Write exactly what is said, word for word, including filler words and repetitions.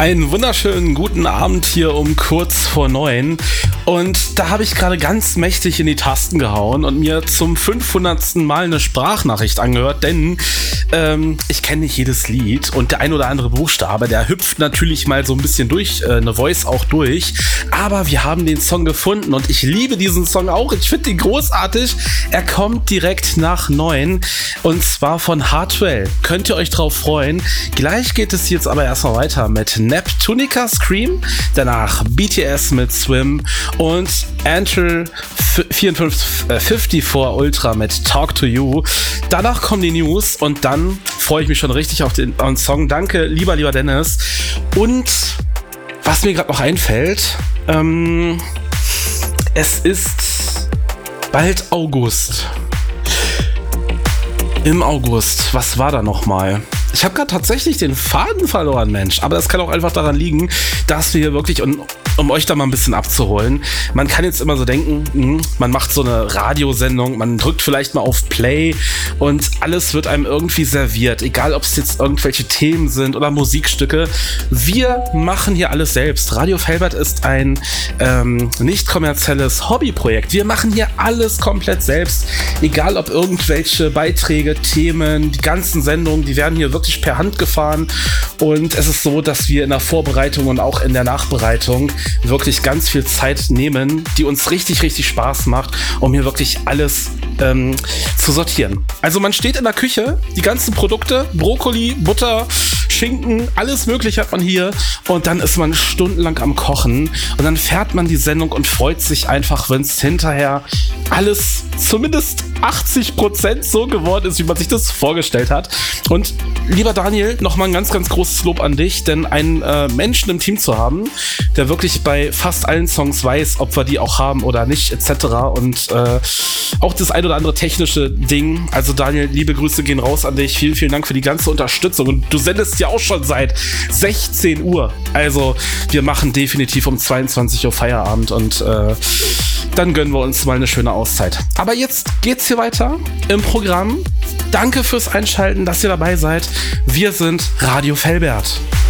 Einen wunderschönen guten Abend hier um kurz vor neun. Und da habe ich gerade ganz mächtig in die Tasten gehauen und mir zum fünfhundertsten Mal eine Sprachnachricht angehört, denn ähm, ich kenne nicht jedes Lied und der ein oder andere Buchstabe, der hüpft natürlich mal so ein bisschen durch, äh, eine Voice auch durch, aber wir haben den Song gefunden und ich liebe diesen Song auch, ich finde ihn großartig. Er kommt direkt nach neun und zwar von Hardwell. Könnt ihr euch drauf freuen? Gleich geht es jetzt aber erstmal weiter mit Neptunica Scream, danach B T S mit Swim und Enter vierundfünfzig Ultra mit Talk to You. Danach kommen die News und dann freue ich mich schon richtig auf den, auf den Song. Danke, lieber, lieber Dennis. Und was mir gerade noch einfällt, ähm, es ist bald August. Im August, was war da nochmal? Ich habe gerade tatsächlich den Faden verloren, Mensch. Aber das kann auch einfach daran liegen, dass wir hier wirklich, und um euch da mal ein bisschen abzuholen, man kann jetzt immer so denken, mh, man macht so eine Radiosendung, man drückt vielleicht mal auf Play und alles wird einem irgendwie serviert. Egal, ob es jetzt irgendwelche Themen sind oder Musikstücke. Wir machen hier alles selbst. Radio Felbert ist ein ähm, nicht kommerzielles Hobbyprojekt. Wir machen hier alles komplett selbst. Egal, ob irgendwelche Beiträge, Themen, die ganzen Sendungen, die werden hier wirklich per Hand gefahren. Und es ist so, dass wir in der Vorbereitung und auch in der Nachbereitung wirklich ganz viel Zeit nehmen, die uns richtig, richtig Spaß macht, um hier wirklich alles ähm, zu sortieren. Also man steht in der Küche, die ganzen Produkte, Brokkoli, Butter, Schinken, alles mögliche hat man hier und dann ist man stundenlang am Kochen und dann fährt man die Sendung und freut sich einfach, wenn es hinterher alles zumindest achtzig Prozent so geworden ist, wie man sich das vorgestellt hat. Und lieber Daniel, nochmal ein ganz, ganz großes Lob an dich, denn einen äh, Menschen im Team zu haben, der wirklich bei fast allen Songs weiß, ob wir die auch haben oder nicht, et cetera. Und äh, auch das ein oder andere technische Ding. Also Daniel, liebe Grüße gehen raus an dich. Vielen, vielen Dank für die ganze Unterstützung. Und du sendest ja auch schon seit sechzehn Uhr. Also wir machen definitiv um zweiundzwanzig Uhr Feierabend und äh, dann gönnen wir uns mal eine schöne Auszeit. Aber jetzt geht's hier weiter im Programm. Danke fürs Einschalten, dass ihr dabei seid. Wir sind Radio Felbert.